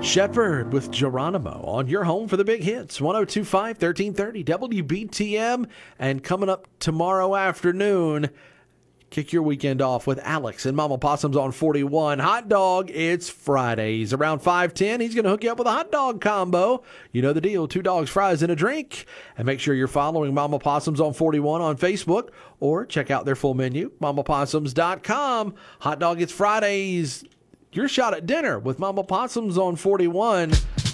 Shepherd with Geronimo on your home for the big hits, 1025, 1330, WBTM. And coming up tomorrow afternoon, kick your weekend off with Alex and Mama Possum's on 41. Hot dog, it's Fridays. Around 5:10, he's going to hook you up with a hot dog combo. You know the deal, 2 dogs, fries, and a drink. And make sure you're following Mama Possum's on 41 on Facebook or check out their full menu, mamapossums.com. Hot dog, it's Fridays. Your shot at dinner with Mama Possum's on 41.